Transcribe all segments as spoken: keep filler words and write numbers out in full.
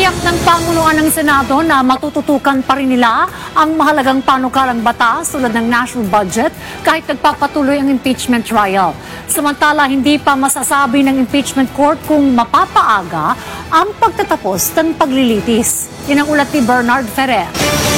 Tiniyak ng Panguloan ng Senado na matututukan pa rin nila ang mahalagang panukalang batas tulad ng national budget kahit nagpapatuloy ang impeachment trial. Samantala, hindi pa masasabi ng impeachment court kung mapapaaga ang pagtatapos ng paglilitis. Yan ang ulat ni Bernard Ferrer.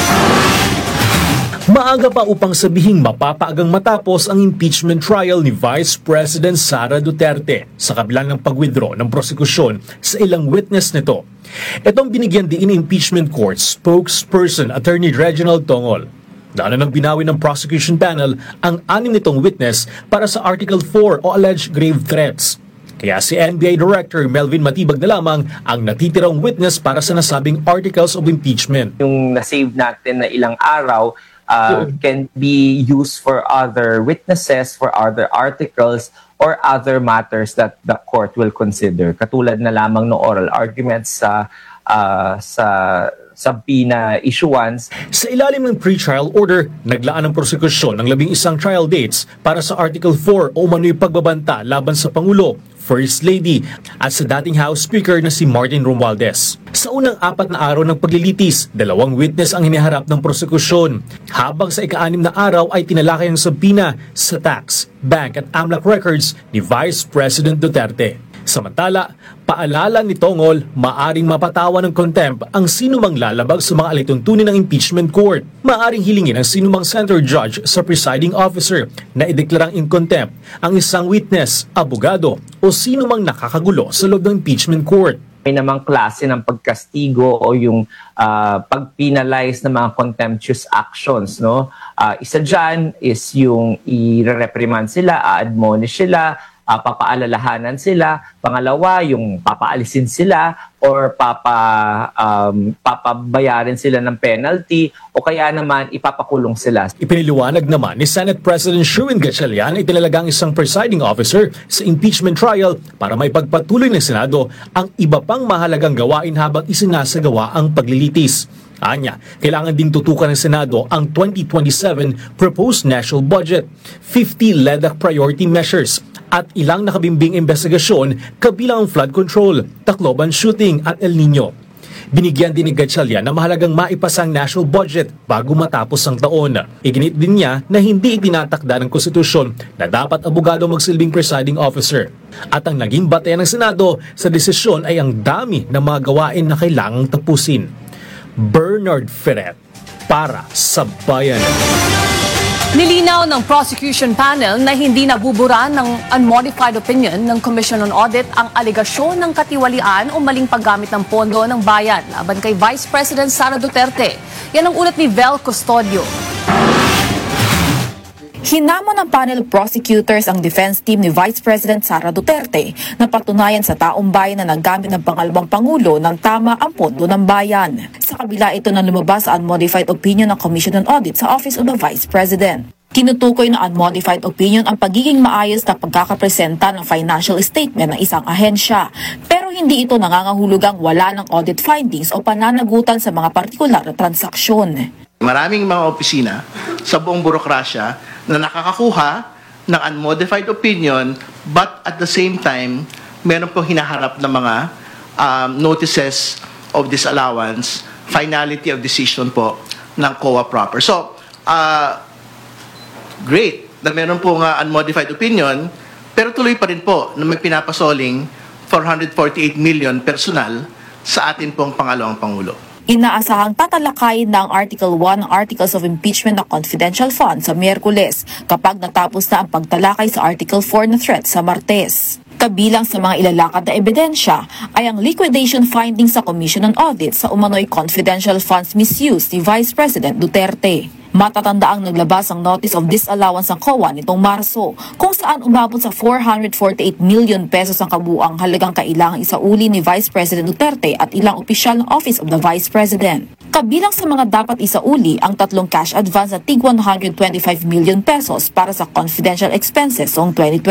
Maaga pa upang sabihing mapapaagang matapos ang impeachment trial ni Vice President Sara Duterte sa kabila ng pag-withdraw ng prosekusyon sa ilang witness nito. Itong binigyan din ng impeachment court spokesperson Attorney Reginald Tongol. Dahil nang binawi ng prosecution panel ang anim nitong witness para sa Article four o alleged grave threats. Kaya si N B I Director Melvin Matibag na lamang ang natitirang witness para sa nasabing articles of impeachment. Yung na-save natin na ilang araw Uh, can be used for other witnesses, for other articles, or other matters that the court will consider. Katulad na lamang ng oral arguments sa uh, sa subpoena issuance. Sa ilalim ng pre-trial order, naglaan ang prosekusyon ng labing isang trial dates para sa Article four o umano'y pagbabanta laban sa Pangulo, First Lady at sa dating House Speaker na si Martin Romualdez. Sa unang apat na araw ng paglilitis, dalawang witness ang hiniharap ng prosekusyon. Habang sa ika-anim na araw ay tinalakay ang subpoena sa tax, bank at A M L A C records ni Vice President Duterte. Samantala, paalala ni Tongol, maaring mapatawan ng contempt ang sinumang lalabag sa mga alituntunin ng impeachment court. Maaring hilingin ang sinumang center judge sa presiding officer na ideklarang in contempt ang isang witness, abogado o sinumang nakakagulo sa loob ng impeachment court. May namang klase ng pagkastigo o yung uh, pag-penalize ng mga contemptuous actions. No? Uh, isa dyan is yung i-reprimand sila, a-admonish sila, Uh, papaalalahanan sila. Pangalawa, yung papaalisin sila or papa, um, papabayarin sila ng penalty o kaya naman ipapakulong sila. Ipiniliwanag naman ni Senate President Sherwin Gatchalian na itinalagang isang presiding officer sa impeachment trial para may pagpatuloy ng Senado ang iba pang mahalagang gawain habang isinasagawa ang paglilitis. Anya, kailangan ding tutukan ng Senado ang twenty twenty-seven proposed national budget, fifty L E D A C priority measures, at ilang nakabimbing investigasyon kabilang ang flood control, Tacloban shooting at El Nino. Binigyan din ni Gatchalian na mahalagang maipasang national budget bago matapos ang taon. Iginit din niya na hindi itinatakda ng konstitusyon na dapat abogado magsilbing presiding officer. At ang naging batayan ng Senado sa desisyon ay ang dami ng mga gawain na kailangang tapusin. Bernard Ferrer para sa Bayan. Nilinaw ng prosecution panel na hindi nabubura ng unmodified opinion ng Commission on Audit ang aligasyon ng katiwalian o maling paggamit ng pondo ng bayan laban kay Vice President Sara Duterte. Yan ang ulat ni Vel Custodio. Hinamon ng panel prosecutors ang defense team ni Vice President Sara Duterte na patunayan sa taong bayan na naggamit ng pangalawang pangulo ng tama ang pondo ng bayan. Sa kabila ito na lumabas sa unmodified opinion ng Commission on Audit sa Office of the Vice President. Tinutukoy na unmodified opinion ang pagiging maayos na pagkakapresenta ng financial statement ng isang ahensya. Pero hindi ito nangangahulugang wala ng audit findings o pananagutan sa mga partikular na transaksyon. Maraming mga opisina sa buong burokrasya na nakakakuha ng unmodified opinion but at the same time, meron pong hinaharap na mga um, notices of disallowance, finality of decision po ng C O A proper. So, uh, great na meron pong uh, unmodified opinion, pero tuloy pa rin po na may pinapasoling four hundred forty-eight million personal sa atin pong pangalawang Pangulo. Inaasahang tatalakayin na ang Article one ng Articles of Impeachment ng confidential funds sa Miyerkules kapag natapos na ang pagtalakay sa Article four na threat sa Martes. Kabilang sa mga ilalakad na ebidensya ay ang liquidation findings sa Commission on Audit sa umano'y confidential funds misuse ni Vice President Duterte. Matatanda ang naglabas ang Notice of Disallowance ng C O A nitong Marso kung saan umabot sa four hundred forty-eight million pesos ang kabuang halagang kailangang isauli ni Vice President Duterte at ilang opisyal ng Office of the Vice President. Kabilang sa mga dapat isauli ang tatlong cash advance na tig one hundred twenty-five million pesos para sa confidential expenses noong twenty twenty.